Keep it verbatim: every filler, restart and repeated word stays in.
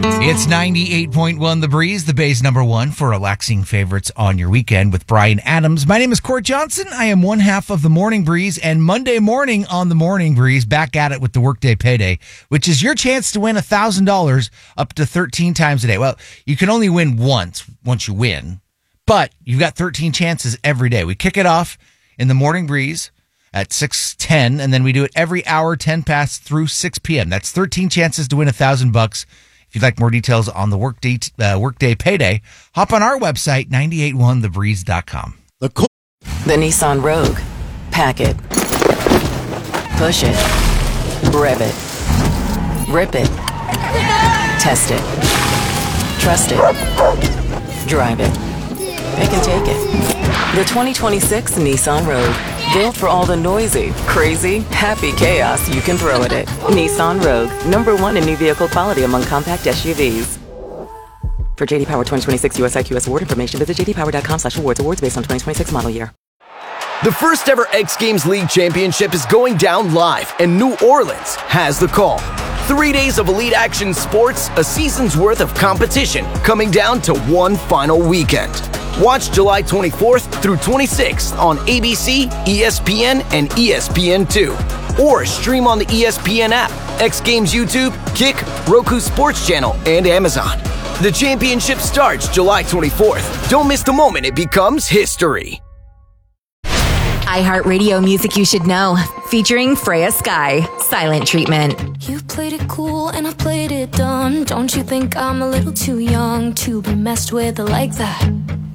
It's ninety-eight point one The Breeze, the Bay's number one for relaxing favorites on your weekend with Brian Adams. My name is Court Johnson. I am one half of the Morning Breeze, and Monday morning on the Morning Breeze, back at it with the Workday Payday, which is your chance to win one thousand dollars up to thirteen times a day. Well, you can only win once, once you win, but you've got thirteen chances every day. We kick it off in the Morning Breeze at six ten, and then we do it every hour, ten past through six p.m. That's thirteen chances to win a thousand bucks. If you'd like more details on the Workday, uh, Workday Payday, hop on our website, nine eight one the breeze dot com. The, co- the Nissan Rogue. Pack it. Push it. Rev it. Rip it. Test it. Trust it. Drive it. Pick and take it. The twenty twenty-six Nissan Rogue. Built for all the noisy, crazy, happy chaos you can throw at it. Nissan Rogue, number one in new vehicle quality among compact S U Vs. For J D Power twenty twenty-six U S I Q S award information, visit j d power dot com slash awards. Awards based on twenty twenty-six model year. The first ever X Games League Championship is going down live, and New Orleans has the call. Three days of elite action sports, a season's worth of competition, coming down to one final weekend. Watch July twenty-fourth through twenty-sixth on A B C, E S P N, and E S P N two. Or stream on the E S P N app, X Games YouTube, Kick, Roku Sports Channel, and Amazon. The championship starts July twenty-fourth. Don't miss the moment it becomes history. iHeartRadio music you should know, featuring Freya Sky, Silent Treatment. You played it cool and I played it dumb. Don't you think I'm a little too young to be messed with like that?